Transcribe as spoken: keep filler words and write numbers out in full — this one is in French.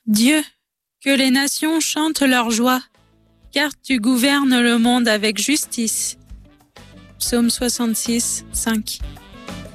Dieu, que les nations chantent leur joie, car tu gouvernes le monde avec justice. Psaume soixante-six, cinq.